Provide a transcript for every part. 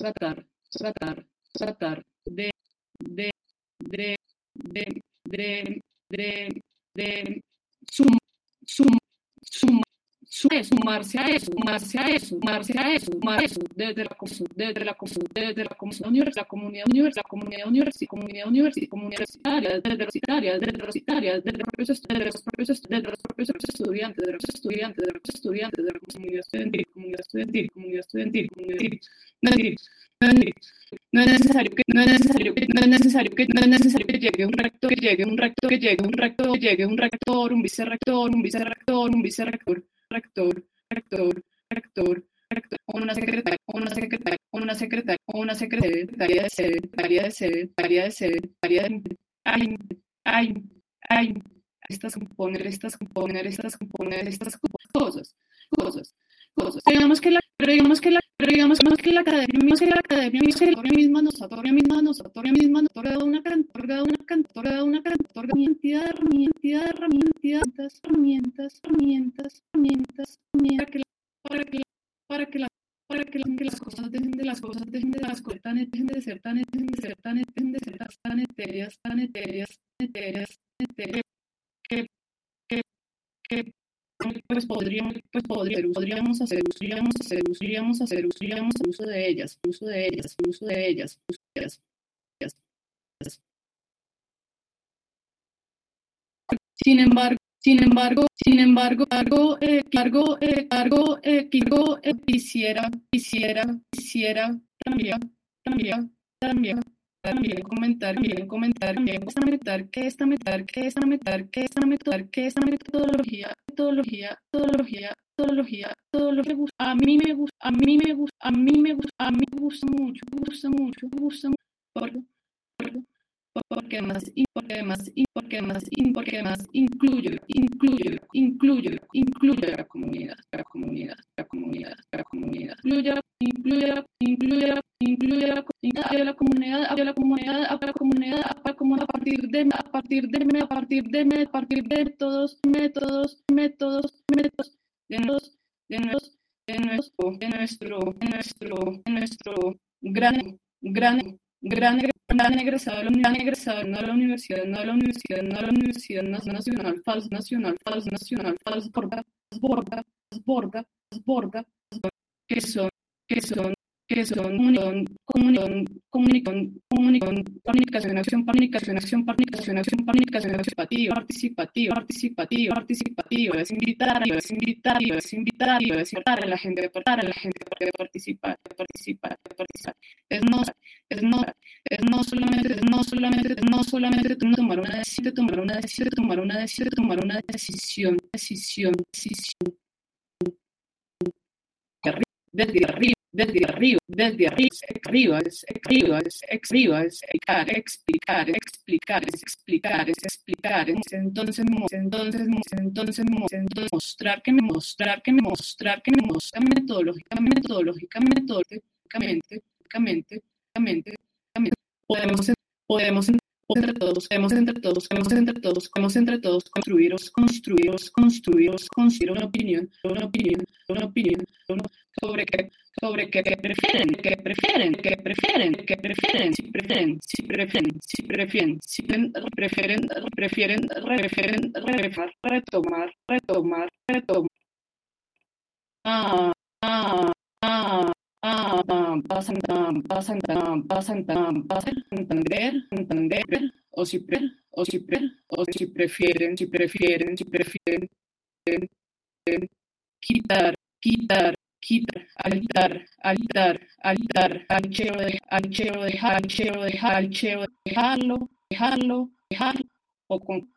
tratar, tratar, tratar de, de, de, de sum, sum, sum, sumarse a eso, sumarse a eso, sumarse a eso, sumar a eso, desde la comunidad universitaria, desde los propios estudiantes, de los estudiantes, de la comunidad estudiantil, no es necesario que llegue un rector, un vicerrector, rector, o una secretaria de sede, hay estas cosas. Digamos que la academia misma nos otorga una cantidad de herramientas para que las cosas dejen de ser tan etéreas, que pues podríamos hacer uso de ellas. Sin embargo, quisiera también comentar que esta metodología a mí me gusta mucho porque además incluye a la comunidad, incluye a la comunidad, como a partir de todos de nuestro gran egresado no a la universidad nacional, falso nacional, borda, que son comunicación, acción participativa, es invitar a la gente a participar. No solamente tomar una decisión desde arriba, explicar, entonces mostrar metodológicamente, podemos entre todos construir una opinión sobre qué prefieren, retomar, Santander, o si prefieren quitar, dejarlo, o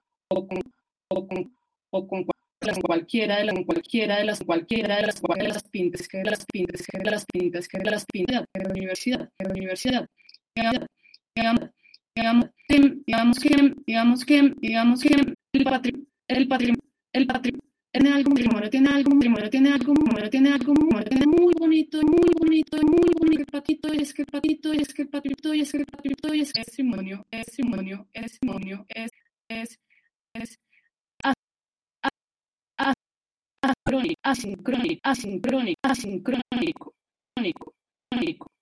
con cualquiera de las pintas que de la universidad. Digamos que el patrimonio tiene algo muy bonito, el patito, y es que el patito, testimonio, es asincrónico.